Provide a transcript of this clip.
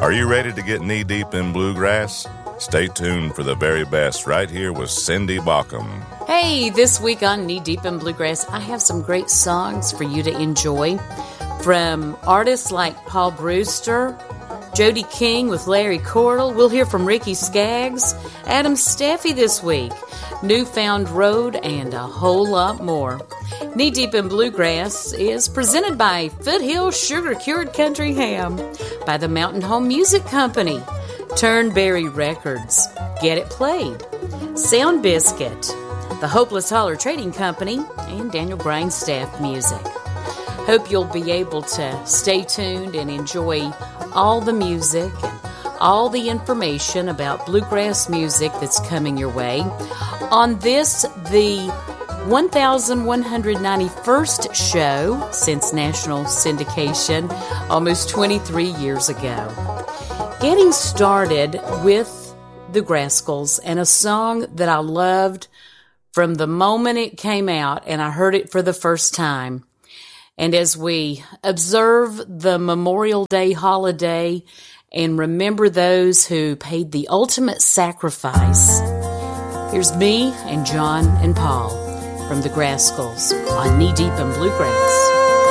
Are you ready to get knee-deep in bluegrass? Stay tuned for the very best right here with Cindy Baucom. Hey, this week on Knee Deep in Bluegrass, I have some great songs for you to enjoy from artists like Paul Brewster, Jody King with Larry Cordell. We'll hear from Ricky Skaggs, Adam Steffi this week, Newfound Road, and a whole lot more. Knee Deep in Bluegrass is presented by Foothill Sugar Cured Country Ham, by the Mountain Home Music Company, Turnberry Records, Get It Played, Sound Biscuit, the Hopeless Holler Trading Company, and Daniel Grindstaff Music. Hope you'll be able to stay tuned and enjoy all the music and all the information about bluegrass music that's coming your way on this, the 1191st show since national syndication almost 23 years ago. Getting started with the Grascals and a song that I loved from the moment it came out and I heard it for the first time. And as we observe the Memorial Day holiday and remember those who paid the ultimate sacrifice, here's me and John and Paul from the Grascals on Knee Deep in Bluegrass.